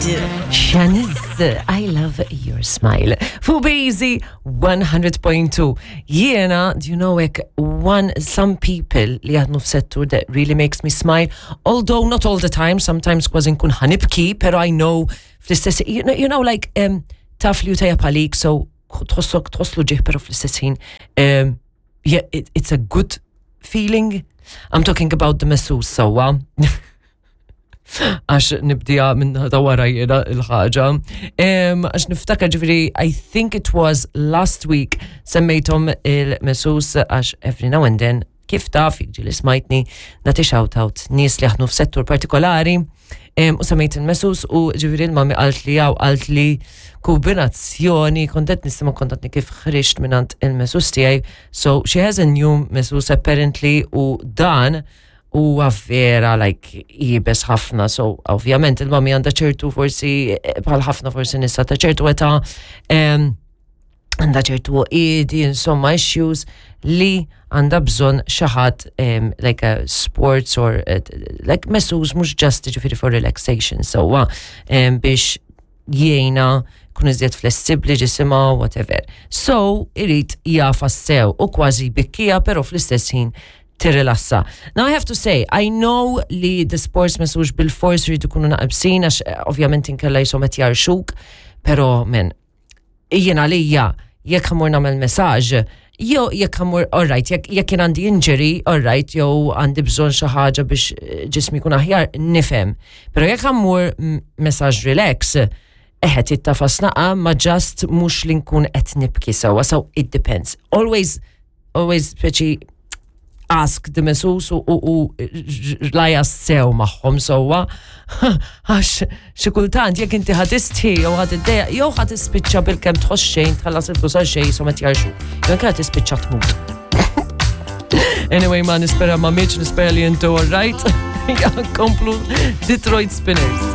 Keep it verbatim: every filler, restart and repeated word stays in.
do. Shanice, I love your smile. Fubizi one hundred point two. Jena, do you know like one some people li għadnu f'settur that really makes me smile, although not all the time, sometimes kważi nkun ħanibki, pero I know fl-istess, you know, you know like um, taf li utajja palik, so tħossok tħosslu ġih, pero fl-istess ħin um, yeah, it, it's a good feeling. I'm talking about the masseuse, so uh, għax nibdija minn ta' wara jena il-ħaġa. Għax niftakar ġifiri, I think it was last week, semmejtom il-masseuse għax every now and then, kif taf, ġili smajtni, nati shout-out nis li ħnu f'settur partikolari, u semmejt il-masseuse u ġifiri il-mami għalt li għaw, għalt li kombinazzjoni, kontet nistima kontatni kif ħrixt minnant il-masseuse tijaj, so she has a new masseuse apparently, u dan, u għavvera, like, jibes ħafna, so, ovvjament, il-mami għanda ċertu forsi, bħal ħafna forsi nissa ta' ċertu għeta, għanda ċertu idi, insomma, issues li għanda bżon xaħat, um, like a sports or, uh, like, masseuse, mux just ġifiri for relaxation, so, uh, um, biex jiena kun iżjed flessibli ġisima, whatever. So, irrit jafa sew, u kważi bikkija, pero fl-istess ħin, tirrilassa. Now I have to say, I know li the sports masseuse bil-force rridu kunu naqbsin, għax ovvjament inkella jisomet jarxuk, pero men, jiena li ja, jek għamur namel messaġ, jo jek għamur, all right, jek jien għandi injury, all right, jo għandi bżon xaħġa biex ġismi kun aħjar, nifem. Pero jek għamur messaġ relax, eħet ittafas naqa, ma just mux li nkun et nibki sawa, so it depends. Always, always, speċi, ask the masseuse u u laja sew maħħom sowa għax xikultant jek inti ħadisti jew ħadiddeja jew ħadispiċċa bil-kem tħoss xejn tħallas il-flus għal xejn so ma tjarxu jew kien tispiċċa tmut. Anyway ma nispera ma mitx nispera li intu all right. Ja komplu Detroit Spinners.